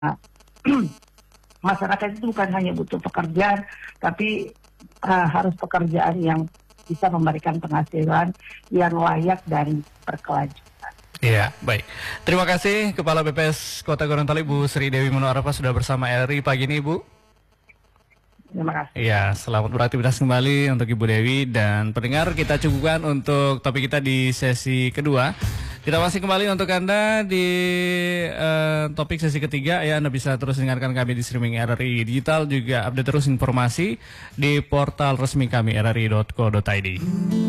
masyarakat itu bukan hanya butuh pekerjaan, tapi harus pekerjaan yang bisa memberikan penghasilan yang layak dan berkelanjutan. Iya, baik. Terima kasih Kepala BPS Kota Gorontalo Ibu Sri Dewi Monoarfa sudah bersama RRI pagi ini, Ibu. Terima kasih. Iya, selamat beraktivitas kembali untuk Ibu Dewi dan pendengar. Kita cukupkan untuk topik kita di sesi kedua. Kita masih kembali untuk Anda di topik sesi ketiga ya. Anda bisa terus dengarkan kami di streaming RRI Digital, juga update terus informasi di portal resmi kami rri.co.id.